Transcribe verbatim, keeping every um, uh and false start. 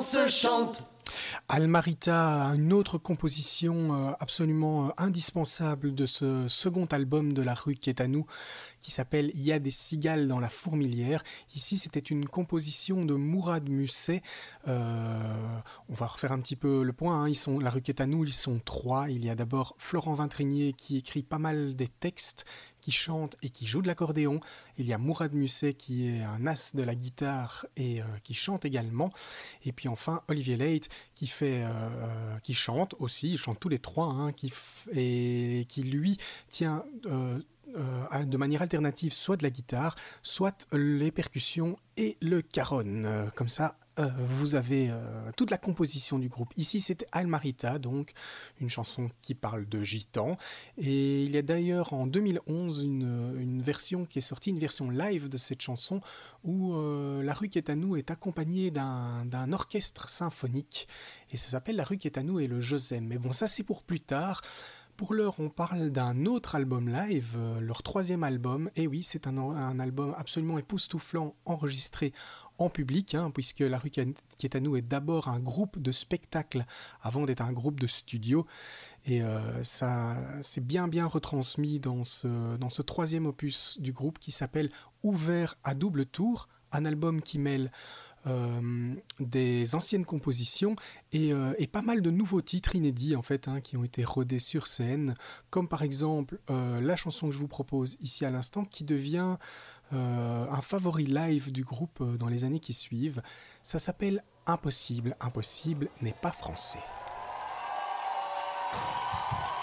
se chante. Almarita, une autre composition absolument indispensable de ce second album de La Rue qui est à nous, qui s'appelle « Il y a des cigales dans la fourmilière ». Ici, c'était une composition de Mourad Musset. Euh, on va refaire un petit peu le point. Hein. Ils sont, La Rue qui est à nous, ils sont trois. Il y a d'abord Florent Vintrigné qui écrit pas mal des textes, qui chante et qui joue de l'accordéon. Il y a Mourad Musset qui est un as de la guitare et euh, qui chante également. Et puis enfin, Olivier Leit qui fait, euh, qui chante aussi. Ils chantent tous les trois, hein, qui f- et qui lui tient euh, euh, de manière alternative soit de la guitare, soit les percussions et le caron. Euh, comme ça, euh, vous avez euh, toute la composition du groupe. Ici, c'était Almarita, donc une chanson qui parle de gitans. Et il y a d'ailleurs en deux mille onze une, une version qui est sortie, une version live de cette chanson où euh, La Rue qui est à nous est accompagnée d'un, d'un orchestre symphonique. Et ça s'appelle La Rue qui est à nous et le Josem. Mais bon, ça c'est pour plus tard. Pour l'heure, on parle d'un autre album live, euh, leur troisième album. Et oui, c'est un, un album absolument époustouflant, enregistré en public, hein, puisque La Rue qui est à nous est d'abord un groupe de spectacle avant d'être un groupe de studio. Et euh, ça, c'est bien bien retransmis dans ce, dans ce troisième opus du groupe qui s'appelle Ouvert à double tour, un album qui mêle Euh, des anciennes compositions et, euh, et pas mal de nouveaux titres inédits en fait hein, qui ont été rodés sur scène, comme par exemple euh, la chanson que je vous propose ici à l'instant qui devient euh, un favori live du groupe euh, dans les années qui suivent. Ça s'appelle Impossible. Impossible n'est pas français.